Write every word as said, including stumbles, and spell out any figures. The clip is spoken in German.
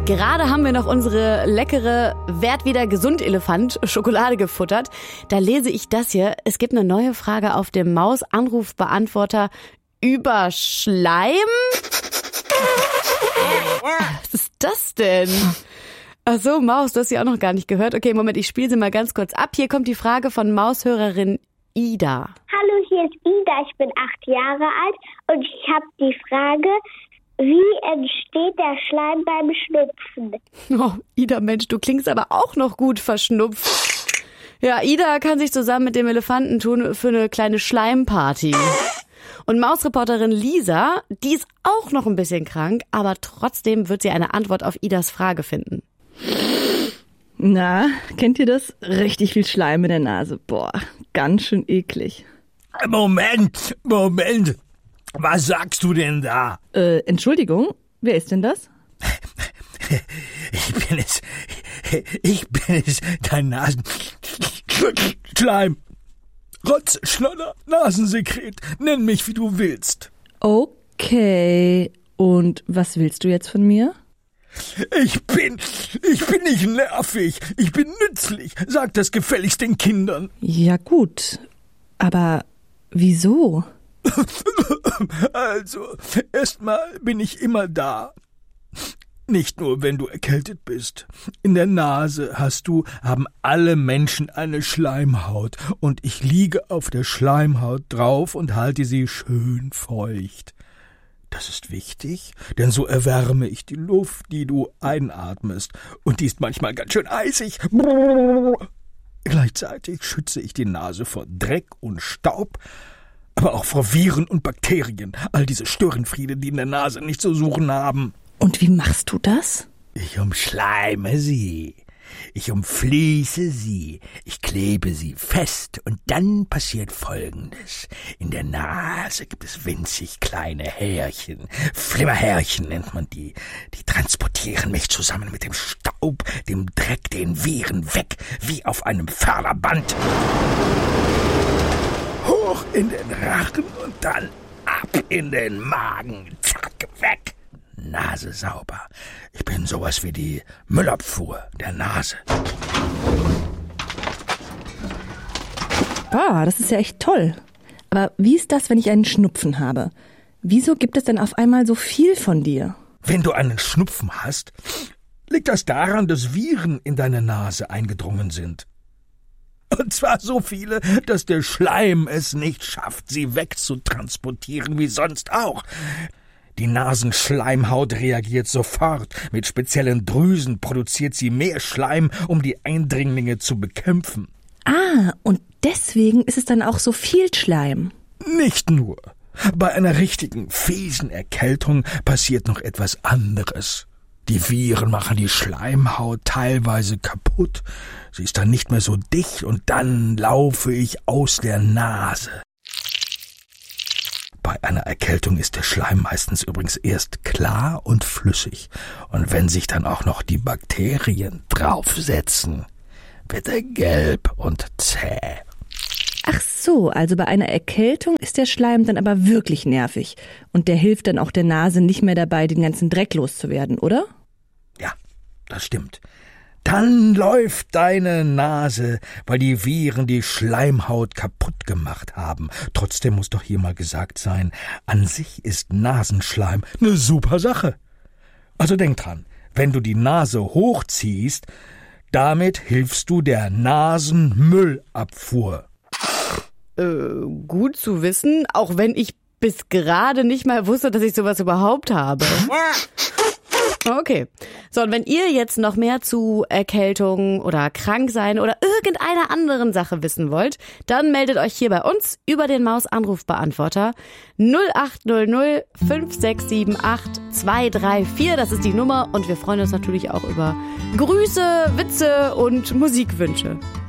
Gerade haben wir noch unsere leckere Werd wieder gesund Elefant Schokolade gefuttert. Da lese ich das hier. Es gibt eine neue Frage auf dem Maus-Anrufbeantworter über Schleim. Was ist das denn? Ach so, Maus, du hast sie auch noch gar nicht gehört. Okay, Moment, ich spiele sie mal ganz kurz ab. Hier kommt die Frage von Maushörerin Ida. Hallo, hier ist Ida. Ich bin acht Jahre alt und ich habe die Frage, wie entsteht der Schleim beim Schnupfen? Oh, Ida, Mensch, du klingst aber auch noch gut verschnupft. Ja, Ida kann sich zusammen mit dem Elefanten tun für eine kleine Schleimparty. Und Mausreporterin Lisa, die ist auch noch ein bisschen krank, aber trotzdem wird sie eine Antwort auf Idas Frage finden. Na, kennt ihr das? Richtig viel Schleim in der Nase. Boah, ganz schön eklig. Moment, Moment. Was sagst du denn da? Äh, Entschuldigung, wer ist denn das? Ich bin es. Ich bin es, dein Nasenschleim. Rotz, Schnodder, Nasensekret. Nenn mich, wie du willst. Okay. Und was willst du jetzt von mir? Ich bin, ich bin nicht nervig. Ich bin nützlich. Sag das gefälligst den Kindern. Ja gut, aber wieso? Also, erstmal bin ich immer da. Nicht nur, wenn du erkältet bist. In der Nase hast du, haben alle Menschen eine Schleimhaut. Und ich liege auf der Schleimhaut drauf und halte sie schön feucht. Das ist wichtig, denn so erwärme ich die Luft, die du einatmest. Und die ist manchmal ganz schön eisig. Gleichzeitig schütze ich die Nase vor Dreck und Staub, aber auch vor Viren und Bakterien. All diese Störenfriede, die in der Nase nicht zu suchen haben. Und wie machst du das? Ich umschleime sie. Ich umfließe sie. Ich klebe sie fest. Und dann passiert Folgendes. In der Nase gibt es winzig kleine Härchen. Flimmerhärchen nennt man die. Die transportieren mich zusammen mit dem Staub, dem Dreck, den Viren weg, wie auf einem Förderband. Hoch in den Rachen und dann ab in den Magen. Zack, weg. Nase sauber. Ich bin sowas wie die Müllabfuhr der Nase. Ah, das ist ja echt toll. Aber wie ist das, wenn ich einen Schnupfen habe? Wieso gibt es denn auf einmal so viel von dir? Wenn du einen Schnupfen hast, liegt das daran, dass Viren in deine Nase eingedrungen sind. Und zwar so viele, dass der Schleim es nicht schafft, sie wegzutransportieren wie sonst auch. Die Nasenschleimhaut reagiert sofort. Mit speziellen Drüsen produziert sie mehr Schleim, um die Eindringlinge zu bekämpfen. Ah, und deswegen ist es dann auch so viel Schleim. Nicht nur. Bei einer richtigen, fiesen Erkältung passiert noch etwas anderes. Die Viren machen die Schleimhaut teilweise kaputt. Sie ist dann nicht mehr so dicht und dann laufe ich aus der Nase. Bei einer Erkältung ist der Schleim meistens übrigens erst klar und flüssig. Und wenn sich dann auch noch die Bakterien draufsetzen, wird er gelb und zäh. Ach so, also bei einer Erkältung ist der Schleim dann aber wirklich nervig. Und der hilft dann auch der Nase nicht mehr dabei, den ganzen Dreck loszuwerden, oder? Ja, das stimmt. Dann läuft deine Nase, weil die Viren die Schleimhaut kaputt gemacht haben. Trotzdem muss doch hier mal gesagt sein, an sich ist Nasenschleim eine super Sache. Also denk dran, wenn du die Nase hochziehst, damit hilfst du der Nasenmüllabfuhr. Äh, gut zu wissen, auch wenn ich bis gerade nicht mal wusste, dass ich sowas überhaupt habe. Okay. So, und wenn ihr jetzt noch mehr zu Erkältung oder Kranksein oder irgendeiner anderen Sache wissen wollt, dann meldet euch hier bei uns über den Maus-Anrufbeantworter null acht null null fünf sechs sieben acht zwei drei vier. Das ist die Nummer und wir freuen uns natürlich auch über Grüße, Witze und Musikwünsche.